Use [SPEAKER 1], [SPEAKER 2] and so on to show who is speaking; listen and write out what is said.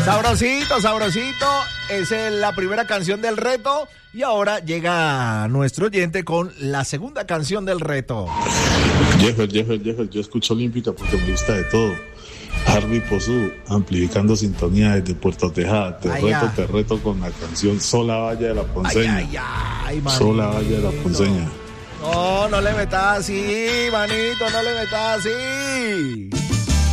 [SPEAKER 1] Sabrosito, sabrosito. Esa es la primera canción del reto. Y ahora llega nuestro oyente con la segunda canción del reto.
[SPEAKER 2] Jeffer, yo escucho Olímpica porque me gusta de todo. Harvey Pozú, amplificando sintonía desde Puerto Tejada. Te reto con la canción Sola Valla de la Ponceña. Sola Valla de la Ponceña.
[SPEAKER 1] No le metas así, manito, no le metas así.